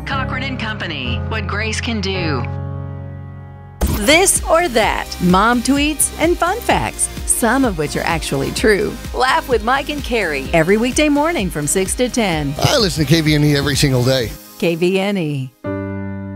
Cochran and Company, what Grace can do. This or that, mom tweets and fun facts, some of which are actually true. Laugh with Mike and Carrie every weekday morning from 6 to 10. I listen to KVNE every single day. KVNE.